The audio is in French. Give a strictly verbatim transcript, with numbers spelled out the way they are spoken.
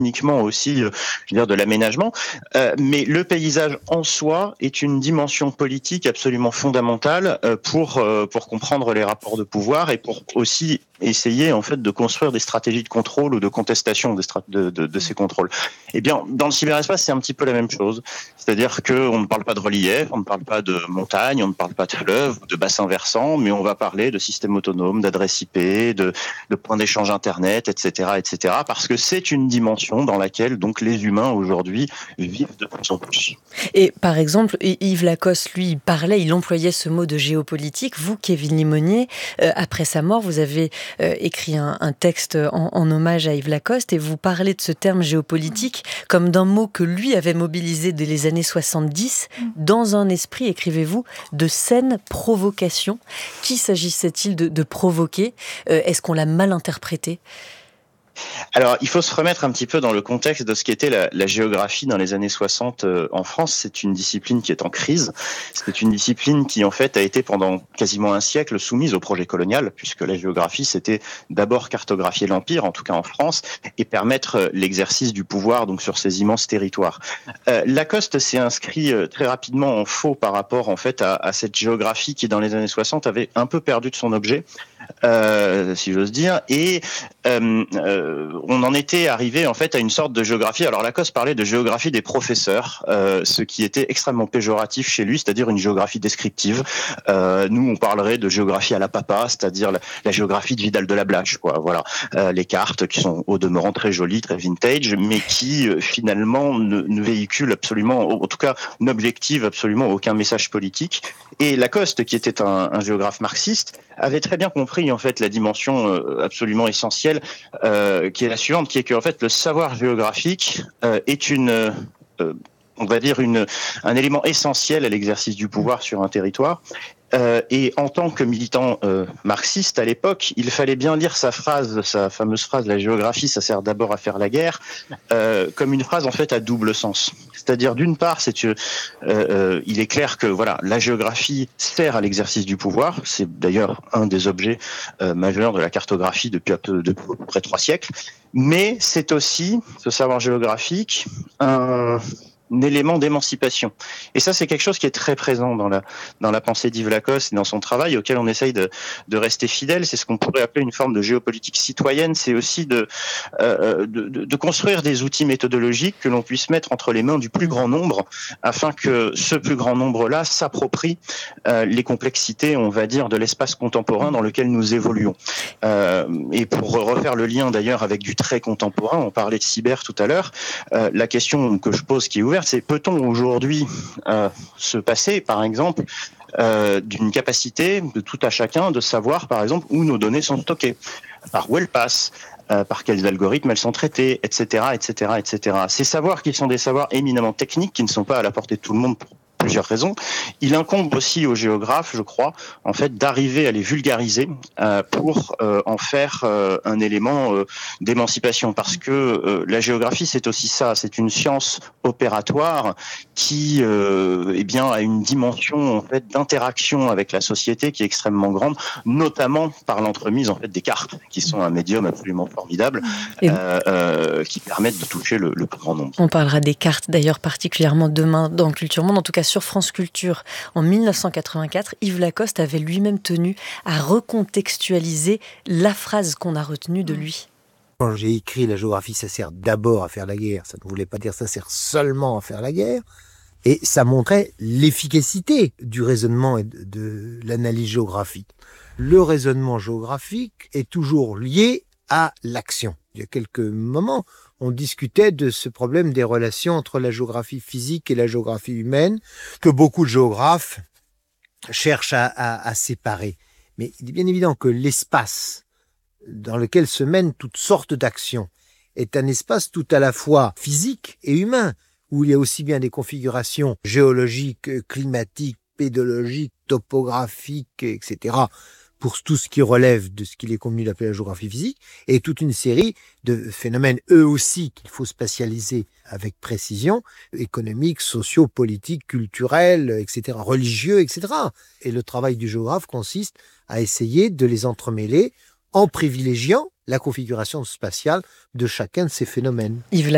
uniquement aussi, euh, je veux dire, de l'aménagement, euh, mais le paysage en soi est une dimension politique absolument fondamentale euh, pour euh, pour comprendre les rapports de pouvoir et pour aussi essayer en fait de construire des stratégies de contrôle ou de contestation des strat- de, de, de ces contrôles. Eh bien, dans le cyberespace, c'est un petit peu la même chose. C'est-à-dire qu'on ne parle pas de relief, on ne parle pas de montagne, on ne parle pas de fleuve, de bassins versants, mais on va parler de systèmes autonomes, d'adresses I P, de, de points d'échange Internet, et cetera, et cetera, parce que c'est une dimension dans laquelle donc les humains aujourd'hui vivent de plus en plus. Et par exemple, Yves Lacoste, lui, il parlait, il employait ce mot de géopolitique. Vous, Kevin Limonier, euh, après sa mort, vous avez euh, écrit un, un texte en, en hommage à Yves Lacoste et vous parlez de ce terme géopolitique comme d'un mot que lui avait mobilisé dès les années soixante-dix dans un esprit, écrivez-vous, de saine provocation. Qui s'agissait-il de, de provoquer ? euh, Est-ce qu'on l'a mal interprété ? Alors, il faut se remettre un petit peu dans le contexte de ce qu'était la, la géographie dans les années soixante euh, en France. C'est une discipline qui est en crise. C'est une discipline qui, en fait, a été pendant quasiment un siècle soumise au projet colonial, puisque la géographie, c'était d'abord cartographier l'Empire, en tout cas en France, et permettre l'exercice du pouvoir donc sur ces immenses territoires. Euh, Lacoste s'est inscrit euh, très rapidement en faux par rapport, en fait, à, à cette géographie qui, dans les années soixante, avait un peu perdu de son objet, euh, si j'ose dire, et euh, euh, on en était arrivé en fait à une sorte de géographie. Alors Lacoste parlait de géographie des professeurs, euh, ce qui était extrêmement péjoratif chez lui, c'est-à-dire une géographie descriptive. Euh, nous, on parlerait de géographie à la papa, c'est-à-dire la, la géographie de Vidal de la Blache, quoi. Voilà, euh, les cartes qui sont au demeurant très jolies, très vintage, mais qui euh, finalement ne, ne véhiculent absolument, en tout cas, n'objectivent absolument aucun message politique. Et Lacoste, qui était un, un géographe marxiste, avait très bien compris en fait la dimension euh, absolument essentielle, euh, qui est la suivante, qui est que en fait le savoir géographique euh, est une euh, on va dire une, un élément essentiel à l'exercice du pouvoir sur un territoire. Euh, et en tant que militant euh, marxiste à l'époque, il fallait bien lire sa phrase, sa fameuse phrase, la géographie, ça sert d'abord à faire la guerre, euh, comme une phrase en fait à double sens. C'est-à-dire d'une part, c'est que euh, euh, il est clair que voilà, la géographie sert à l'exercice du pouvoir. C'est d'ailleurs un des objets euh, majeurs de la cartographie depuis à peu de près trois siècles. Mais c'est aussi ce savoir géographique un un élément d'émancipation. Et ça, c'est quelque chose qui est très présent dans la dans la pensée d'Yves Lacoste et dans son travail, auquel on essaye de de rester fidèle. C'est ce qu'on pourrait appeler une forme de géopolitique citoyenne. C'est aussi de euh, de, de, de construire des outils méthodologiques que l'on puisse mettre entre les mains du plus grand nombre, afin que ce plus grand nombre-là s'approprie euh, les complexités, on va dire, de l'espace contemporain dans lequel nous évoluons. Euh, et pour refaire le lien d'ailleurs avec du très contemporain, on parlait de cyber tout à l'heure. Euh, la question que je pose qui est ouverte, c'est peut-on aujourd'hui euh, se passer, par exemple, euh, d'une capacité de tout à chacun de savoir, par exemple, où nos données sont stockées, par où elles passent, euh, par quels algorithmes elles sont traitées, et cetera, et cetera, et cetera. Ces savoirs qui sont des savoirs éminemment techniques, qui ne sont pas à la portée de tout le monde pour plusieurs raisons. Il incombe aussi aux géographes, je crois, en fait, d'arriver à les vulgariser euh, pour euh, en faire euh, un élément euh, d'émancipation, parce que euh, la géographie, c'est aussi ça, c'est une science opératoire qui, euh, eh bien, a une dimension en fait d'interaction avec la société qui est extrêmement grande, notamment par l'entremise en fait des cartes, qui sont un médium absolument formidable, euh, euh, qui permettent de toucher le, le plus grand nombre. On parlera des cartes d'ailleurs particulièrement demain dans Culture Monde, en tout cas sur France Culture. En mille neuf cent quatre-vingt-quatre, Yves Lacoste avait lui-même tenu à recontextualiser la phrase qu'on a retenue de lui. Quand j'ai écrit la géographie, ça sert d'abord à faire la guerre. Ça ne voulait pas dire ça sert seulement à faire la guerre. Et ça montrait l'efficacité du raisonnement et de, de l'analyse géographique. Le raisonnement géographique est toujours lié à l'action. Il y a quelques moments, on discutait de ce problème des relations entre la géographie physique et la géographie humaine, que beaucoup de géographes cherchent à, à, à séparer. Mais il est bien évident que l'espace dans lequel se mènent toutes sortes d'actions est un espace tout à la fois physique et humain, où il y a aussi bien des configurations géologiques, climatiques, pédologiques, topographiques, et cetera, pour tout ce qui relève de ce qu'il est convenu d'appeler la géographie physique, et toute une série de phénomènes, eux aussi, qu'il faut spatialiser avec précision, économiques, sociaux, politiques, culturels, et cetera, religieux, et cetera. Et le travail du géographe consiste à essayer de les entremêler en privilégiant la configuration spatiale de chacun de ces phénomènes. Yves